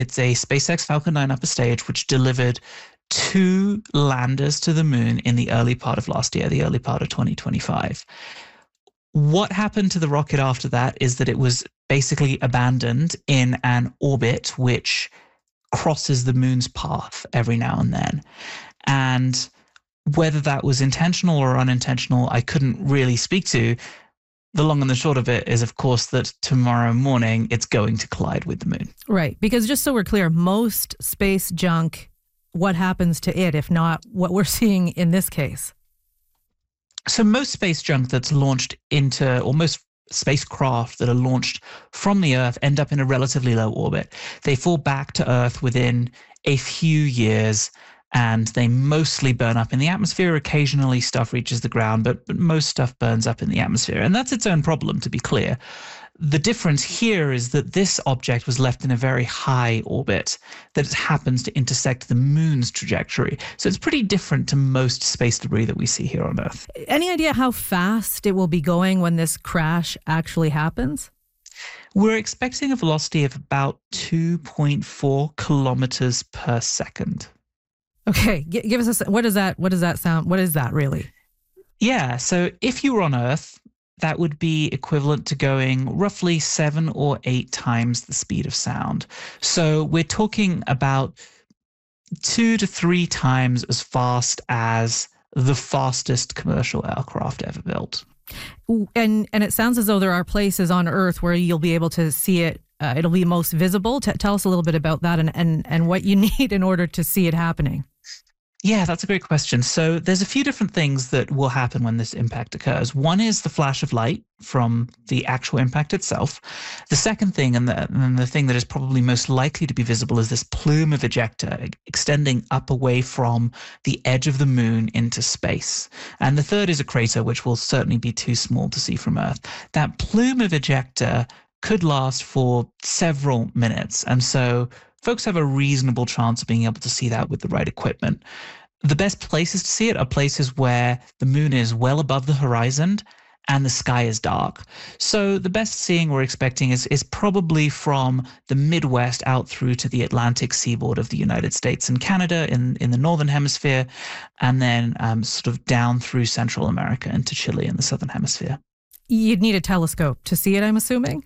It's a SpaceX Falcon 9 upper stage, which delivered two landers to the moon in the early part of last year, the early part of 2025. What happened to the rocket after that is that it was basically abandoned in an orbit which crosses the moon's path every now and then. And whether that was intentional or unintentional, I couldn't really speak to. The long and the short of it is, of course, that tomorrow morning it's going to collide with the moon. Right. Because just so we're clear, most space junk, what happens to it, if not what we're seeing in this case? So most space junk that's launched into, or most spacecraft that are launched from the Earth end up in a relatively low orbit. They fall back to Earth within a few years, and they mostly burn up in the atmosphere. Occasionally stuff reaches the ground, but most stuff burns up in the atmosphere. And that's its own problem, to be clear. The difference here is that this object was left in a very high orbit that happens to intersect the moon's trajectory. So it's pretty different to most space debris that we see here on Earth. Any idea how fast it will be going when this crash actually happens? We're expecting a velocity of about 2.4 kilometers per second. Okay, give us what does that sound? What is that really? Yeah, so if you were on Earth, that would be equivalent to going roughly 7 or 8 times the speed of sound. So we're talking about 2 to 3 times as fast as the fastest commercial aircraft ever built. And it sounds as though there are places on Earth where you'll be able to see it. It'll be most visible. Tell us a little bit about that and what you need in order to see it happening. Yeah, that's a great question. So there's a few different things that will happen when this impact occurs. One is the flash of light from the actual impact itself. The second thing, and the thing that is probably most likely to be visible, is this plume of ejecta extending up away from the edge of the moon into space. And the third is a crater, which will certainly be too small to see from Earth. That plume of ejecta could last for several minutes. And so folks have a reasonable chance of being able to see that with the right equipment. The best places to see it are places where the moon is well above the horizon and the sky is dark. So the best seeing we're expecting is probably from the Midwest out through to the Atlantic seaboard of the United States and Canada in the northern hemisphere, and then sort of down through Central America into Chile in the southern hemisphere. You'd need a telescope to see it, I'm assuming?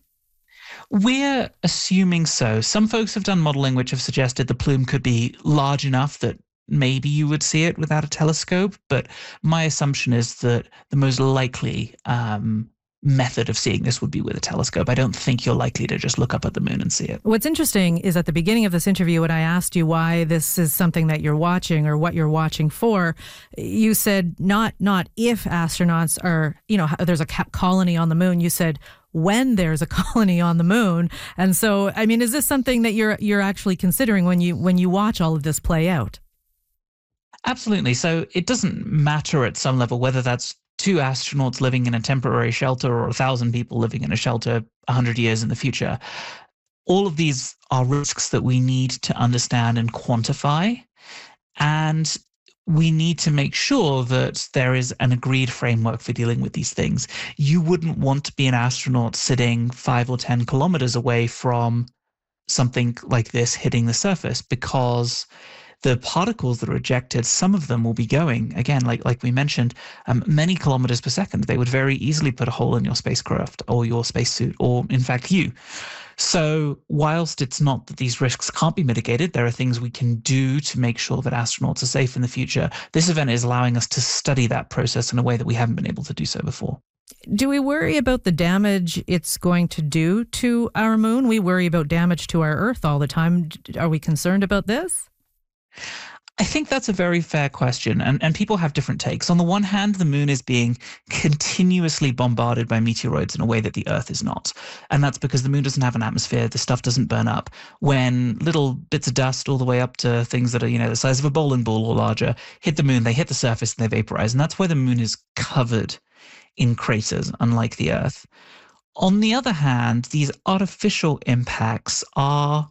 We're assuming so. Some folks have done modeling which have suggested the plume could be large enough that maybe you would see it without a telescope, but my assumption is that the most likely method of seeing this would be with a telescope. I don't think you're likely to just look up at the moon and see it. What's interesting is at the beginning of this interview, when I asked you why this is something that you're watching or what you're watching for, you said not if astronauts are, there's a colony on the moon. You said when there's a colony on the moon. And so, I mean, is this something that you're actually considering when you watch all of this play out? Absolutely. So it doesn't matter at some level whether that's 2 astronauts living in a temporary shelter or 1,000 people living in a shelter 100 years in the future. All of these are risks that we need to understand and quantify. And we need to make sure that there is an agreed framework for dealing with these things. You wouldn't want to be an astronaut sitting 5 or 10 kilometers away from something like this hitting the surface, because the particles that are ejected, some of them will be going, again, like we mentioned, many kilometers per second. They would very easily put a hole in your spacecraft or your spacesuit, or in fact you. So whilst it's not that these risks can't be mitigated, there are things we can do to make sure that astronauts are safe in the future. This event is allowing us to study that process in a way that we haven't been able to do so before. Do we worry about the damage it's going to do to our moon? We worry about damage to our Earth all the time. Are we concerned about this? I think that's a very fair question, and people have different takes. On the one hand, the moon is being continuously bombarded by meteoroids in a way that the Earth is not. And that's because the moon doesn't have an atmosphere, the stuff doesn't burn up. When little bits of dust all the way up to things that are, the size of a bowling ball or larger hit the moon, they hit the surface and they vaporize. And that's why the moon is covered in craters, unlike the Earth. On the other hand, these artificial impacts are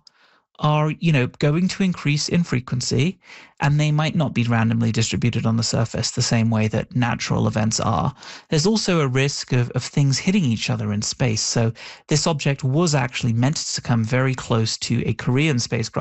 going to increase in frequency, and they might not be randomly distributed on the surface the same way that natural events are. There's also a risk of things hitting each other in space. So this object was actually meant to come very close to a Korean spacecraft